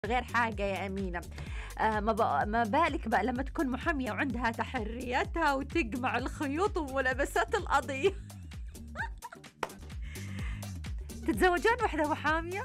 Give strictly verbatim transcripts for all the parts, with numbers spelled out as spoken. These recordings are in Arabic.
غير حاجة يا أمينة. آه ما, بق... ما بالك بقى لما تكون محامية وعندها تحرياتها وتجمع الخيوط وملابسات القضية. تتزوجون واحدة محامية؟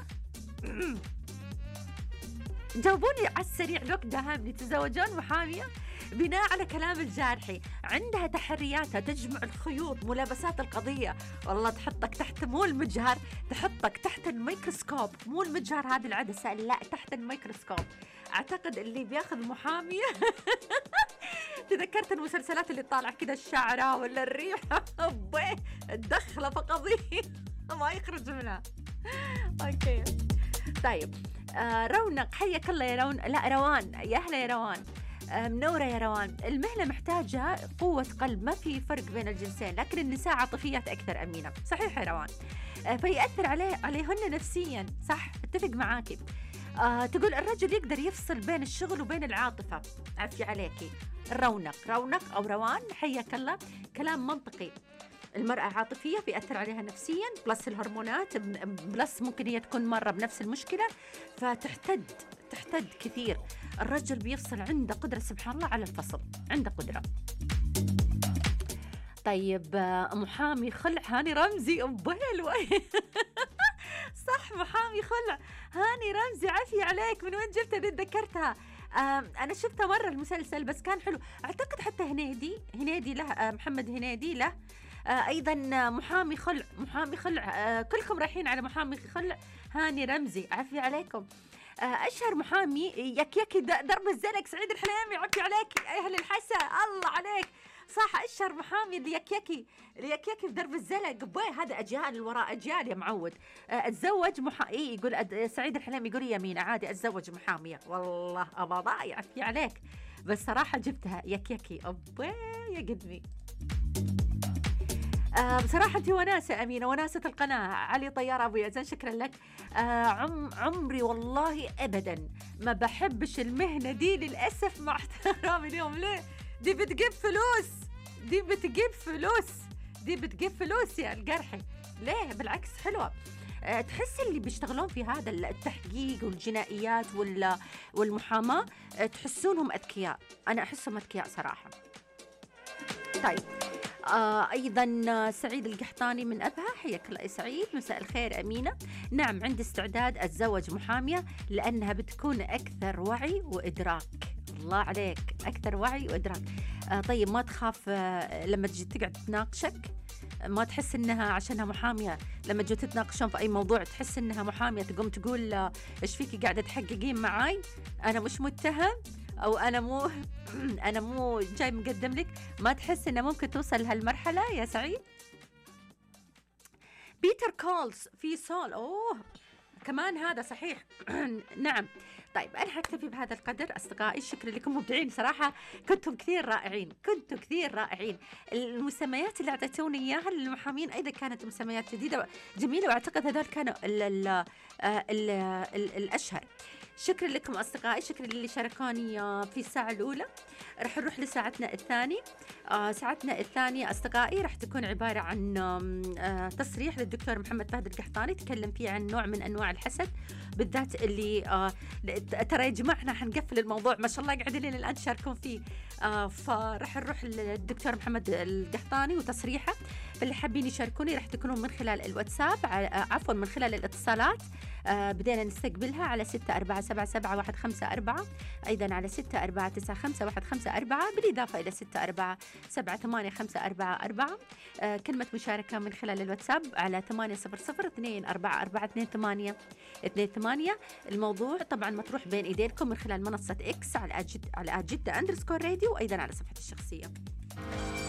جاوبوني على السريع، الوقت داهمني. تتزوجون محامية بناء على كلام الجارحي عندها تحرياتها، تجمع الخيوط ملابسات القضية، والله تحطك تحت مو المجهر، تحطك تحت الميكروسكوب، مو المجهر هذه العدسة، لا تحت الميكروسكوب. أعتقد اللي بياخذ محامية تذكرت المسلسلات اللي طالع كده الشعرة ولا الريحة الدخلة فقضية ما يخرج منها. أوكي طيب. آه رونق، حياك الله يا رون. لا روان، يا أهلا يا روان. آه منورة يا روان. المهنة محتاجة قوة قلب، ما في فرق بين الجنسين، لكن النساء عاطفيات أكثر. أمينة صحيح يا روان. آه فيأثر عليه عليهن نفسيا، صح اتفق معاكي. آه تقول الرجل يقدر يفصل بين الشغل وبين العاطفة. عفي عليكي رونق. رونق أو روان حياك الله، كلام منطقي. المرأة عاطفية بيأثر عليها نفسيا، بلس الهرمونات، بلس ممكن هي تكون مرة بنفس المشكلة فتحتد تحتد كثير. الرجل بيفصل، عنده قدرة سبحان الله على الفصل، عنده قدرة. طيب محامي خلع هاني رمزي أبهل. صح محامي خلع هاني رمزي، عافية عليك. من وين جبتها دي؟ ذكرتها أنا شفتها مرة المسلسل بس كان حلو. أعتقد حتى هنيدي هنيدي له، محمد هنيدي له أيضا محامي خلع. محامي خلع كلكم رايحين على محامي خلع هاني رمزي، عافية عليكم. أشهر محامي يك يكي درب الزلق سعيد الحليمي، عافية عليك أهل الحسا، الله عليك. صح أشهر محامي اللي يك يكي اللي يك يكي في درب الزلق. بوي هذا أجيال وراء أجيال يا معود. أتزوج محامي، يقول أد... سعيد الحليمي يقول يمين عادي أتزوج محامية، والله أبا ضايع. عافية عليك بس صراحة جبتها يك يكي أبوي يا قدمي. آه بصراحة أنت وناسة أمينة، وناسة القناة. علي طيار أبو يزن شكرا لك. آه عم عمري والله أبدا ما بحبش المهنة دي للأسف، مع احترامي اليوم. ليه؟ دي بتجيب فلوس، دي بتجيب فلوس دي بتجيب فلوس يا الجرحي. ليه؟ بالعكس حلوة. أه تحس اللي بيشتغلون في هذا التحقيق والجنائيات والمحاماة أه تحسونهم أذكياء. أنا أحسهم أذكياء صراحة. طيب آه أيضا سعيد القحطاني من أبها، حياك الله سعيد، مساء الخير أمينة. نعم عندي استعداد أتزوج محامية لأنها بتكون أكثر وعي وإدراك. الله عليك، أكثر وعي وإدراك. آه طيب ما تخاف آه لما تجي تقعد تناقشك؟ ما تحس إنها عشانها محامية لما تجي تتناقشون في أي موضوع تحس إنها محامية تقوم تقول آه إيش فيكي قاعدة تحققين معاي؟ أنا مش متهم أو أنا مو أنا مو جاي مقدم لك؟ ما تحس إنه ممكن توصل لهالمرحلة يا سعيد؟ بيتر كولز في سول. أوه كمان هذا صحيح. نعم طيب أنا حكتفي بهذا القدر أصدقائي. شكرا لكم مبدعين صراحة، كنتم كثير رائعين، كنتم كثير رائعين. المسميات اللي أعطيتوني إياها للمحامين أيضا كانت مسميات جديدة جميلة، وأعتقد هذول كانوا ال ال ال ال الأشهر. شكرا لكم أصدقائي، شكرا للي شاركوني في الساعة الأولى. رح نروح لساعتنا الثانية. آه ساعتنا الثانية أصدقائي رح تكون عبارة عن آه تصريح للدكتور محمد فهد القحطاني، تكلم فيه عن نوع من أنواع الحسد بالذات اللي آه ترى يا جماعة احنا حنقفل الموضوع ما شاء الله قاعدين لين الآن تشاركون فيه. آه فرح نروح للدكتور محمد القحطاني وتصريحه. فاللي حابين يشاركوني رح تكونون من خلال الواتساب، عفوا من خلال الاتصالات. آه بدينا نستقبلها على ستة أربعة سبعة سبعة واحد خمسة أربعة، أيضا على ستة أربعة تسعة خمسة واحد خمسة أربعة، بالإضافة إلى ستة أربعة سبعة ثمانية خمسة أربعة أربعة. آه كلمة مشاركة من خلال الواتساب على ثمانية صفر صفر اثنين أربعة أربعة اثنين ثمانية اثنين ثمانية. الموضوع طبعا مطروح بين إيديكم من خلال منصة إكس على أجد على جدة أندرسكور راديو، وأيضا على صفحة الشخصية.